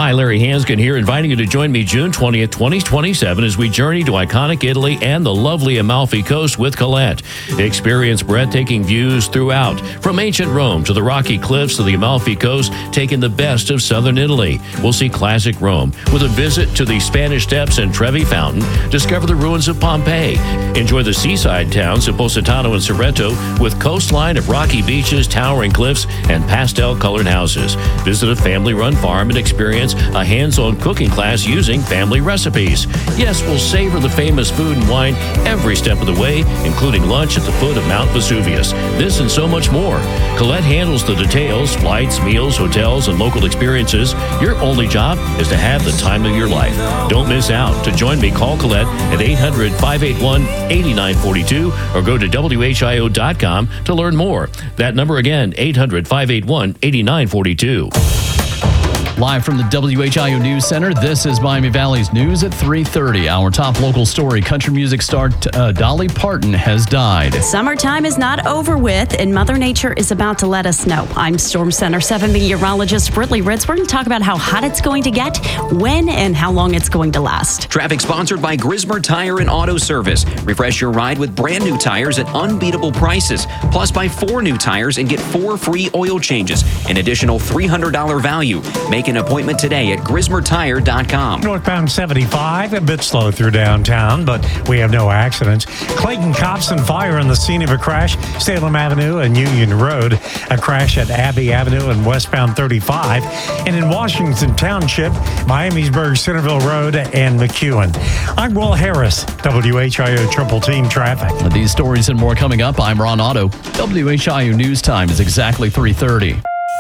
Hi, Larry Hanskin here, inviting you to join me June 20th, 2027 as we journey to iconic Italy and the lovely Amalfi Coast with Colette. Experience breathtaking views throughout, from ancient Rome to the rocky cliffs of the Amalfi Coast, taking the best of southern Italy. We'll see classic Rome with a visit to the Spanish Steps and Trevi Fountain, discover the ruins of Pompeii, enjoy the seaside towns of Positano and Cerreto with coastline of rocky beaches, towering cliffs, and pastel-colored houses. Visit a family-run farm and experience a hands-on cooking class using family recipes. Yes, we'll savor the famous food and wine every step of the way, including lunch at the foot of Mount Vesuvius. This and so much more. Colette handles the details, flights, meals, hotels, and local experiences. Your only job is to have the time of your life. Don't miss out. To join me, call Colette at 800-581-8942 or go to WHIO.com to learn more. That number again, 800-581-8942. Live from the WHIO News Center, this is Miami Valley's News at 3:30. Our top local story, country music star Dolly Parton has died. Summertime is not over with, and Mother Nature is about to let us know. I'm Storm Center 7 meteorologist Britley Ritz. We're going to talk about how hot it's going to get, when, and how long it's going to last. Traffic sponsored by Grismer Tire and Auto Service. Refresh your ride with brand new tires at unbeatable prices. Plus, buy 4 new tires and get 4 free oil changes. An additional $300 value. Make an appointment today at GrismerTire.com. Northbound 75, a bit slow through downtown, but we have no accidents. Clayton cops and fire on the scene of a crash, Salem Avenue and Union Road. A crash at Abbey Avenue and westbound 35. And in Washington Township, Miamisburg, Centerville Road, and McEwen. I'm Will Harris, WHIO Triple Team Traffic. With these stories and more coming up, I'm Ron Otto. WHIO News Time is exactly 3:30.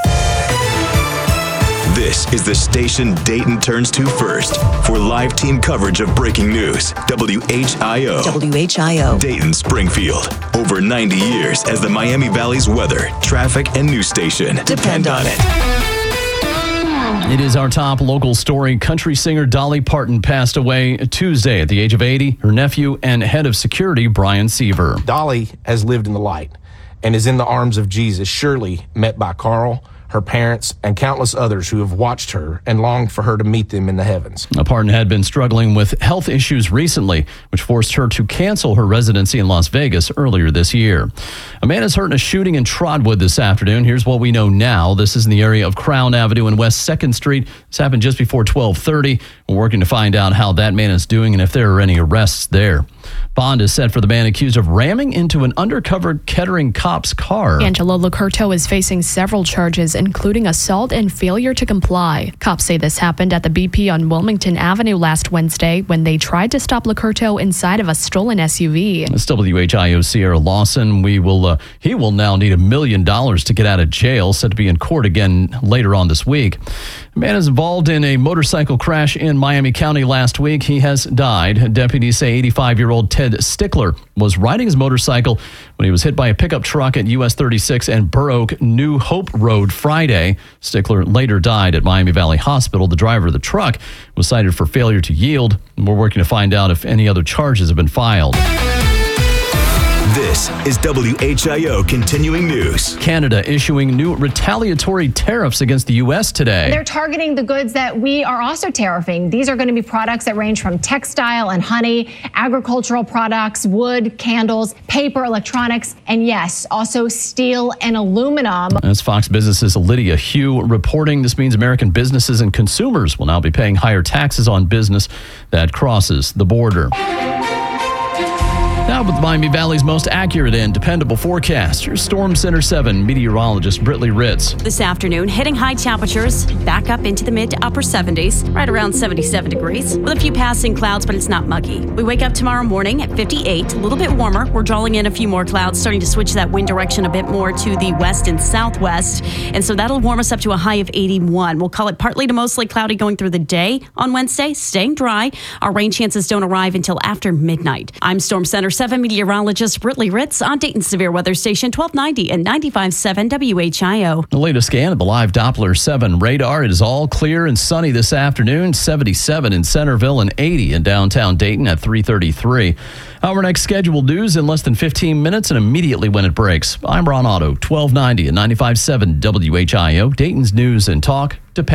This is the station Dayton turns to first for live team coverage of breaking news. WHIO. WHIO. Dayton Springfield. Over 90 years as the Miami Valley's weather, traffic, and news station. Depend on it. It is our top local story. Country singer Dolly Parton passed away Tuesday at the age of 80. Her nephew and head of security, Brian Seaver. Dolly has lived in the light and is in the arms of Jesus, surely met by Carl, her parents, and countless others who have watched her and longed for her to meet them in the heavens. Parton had been struggling with health issues recently, which forced her to cancel her residency in Las Vegas earlier this year. A man is hurt in a shooting in Trotwood this afternoon. Here's what we know now. This is in the area of Crown Avenue and West 2nd Street. This happened just before 12:30. We're working to find out how that man is doing and if there are any arrests there. Bond is set for the man accused of ramming into an undercover Kettering cop's car. Angelo Locurto is facing several charges, including assault and failure to comply. Cops say this happened at the BP on Wilmington Avenue last Wednesday when they tried to stop Locurto inside of a stolen SUV. It's WHIO Sierra Lawson. He will now need $1 million to get out of jail, set to be in court again later on this week. A man is involved in a motorcycle crash in Miami County last week. He has died. Deputies say 85-year-old Ted Stickler was riding his motorcycle when he was hit by a pickup truck at US 36 and Burr Oak New Hope Road Friday. Stickler later died at Miami Valley Hospital. The driver of the truck was cited for failure to yield. We're working to find out if any other charges have been filed. This is WHIO Continuing News. Canada issuing new retaliatory tariffs against the U.S. today. They're targeting the goods that we are also tariffing. These are going to be products that range from textile and honey, agricultural products, wood, candles, paper, electronics, and yes, also steel and aluminum. As Fox Business's Lydia Hugh reporting, this means American businesses and consumers will now be paying higher taxes on business that crosses the border. Now with Miami Valley's most accurate and dependable forecast, your Storm Center 7 meteorologist Britley Ritz. This afternoon, hitting high temperatures back up into the mid to upper 70s, right around 77 degrees, with a few passing clouds, but it's not muggy. We wake up tomorrow morning at 58, a little bit warmer. We're drawing in a few more clouds, starting to switch that wind direction a bit more to the west and southwest, and so that'll warm us up to a high of 81. We'll call it partly to mostly cloudy going through the day on Wednesday, staying dry. Our rain chances don't arrive until after midnight. I'm Storm Center 7 meteorologist Britley Ritz on Dayton Severe Weather Station 1290 and 95.7 WHIO. The latest scan of the live Doppler 7 radar. It is all clear and sunny this afternoon. 77 in Centerville and 80 in downtown Dayton at 3:33. Our next scheduled news in less than 15 minutes and immediately when it breaks. I'm Ron Otto, 1290 and 95.7 WHIO. Dayton's news and talk depends.